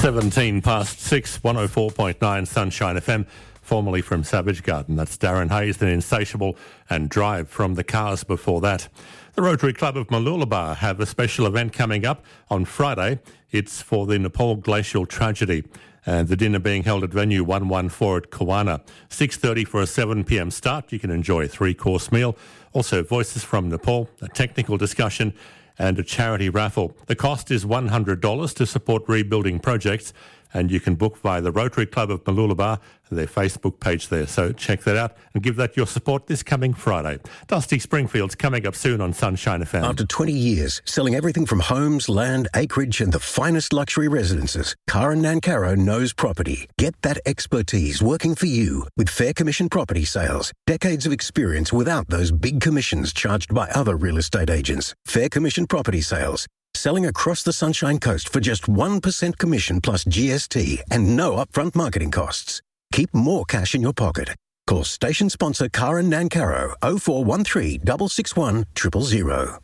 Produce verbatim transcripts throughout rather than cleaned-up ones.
seventeen past six, one oh four point nine Sunshine F M, formerly from Savage Garden. That's Darren Hayes, the Insatiable, and Drive from the Cars before that. The Rotary Club of Mooloolaba have a special event coming up on Friday. It's for the Nepal glacial tragedy, and the dinner being held at venue one one four at Kawana. six thirty for a seven p m start. You can enjoy a three-course meal. Also, Voices from Nepal, a technical discussion, and a charity raffle. The cost is one hundred dollars to support rebuilding projects, and you can book via the Rotary Club of Mooloolaba, their Facebook page there. So check that out and give that your support this coming Friday. Dusty Springfield's coming up soon on Sunshine F M. After twenty years, selling everything from homes, land, acreage and the finest luxury residences, Karen Nancaro knows property. Get that expertise working for you with Fair Commission Property Sales. Decades of experience without those big commissions charged by other real estate agents. Fair Commission Property Sales. Selling across the Sunshine Coast for just one percent commission plus G S T and no upfront marketing costs. Keep more cash in your pocket. Call station sponsor Karen Nancaro oh four one three, six six one, zero zero zero.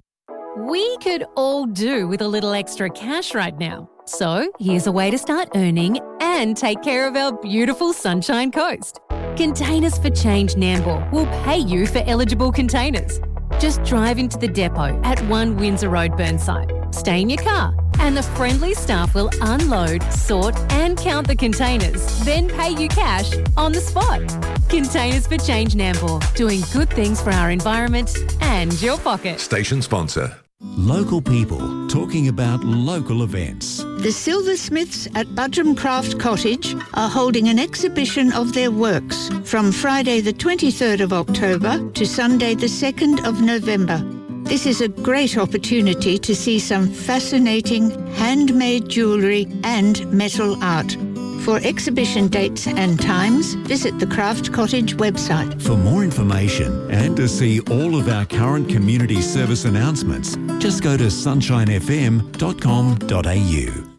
We could all do with a little extra cash right now. So here's a way to start earning and take care of our beautiful Sunshine Coast. Containers for Change Nambour will pay you for eligible containers. Just drive into the depot at one Windsor Road, Burnside. Stay in your car and the friendly staff will unload, sort and count the containers, then pay you cash on the spot. Containers for Change Nambour, doing good things for our environment and your pocket. Station sponsor. Local people talking about local events. The Silversmiths at Budrum Craft Cottage are holding an exhibition of their works from Friday the twenty-third of October to Sunday the second of November. This is a great opportunity to see some fascinating handmade jewellery and metal art. For exhibition dates and times, visit the Craft Cottage website. For more information and to see all of our current community service announcements, just go to sunshine f m dot com dot a u.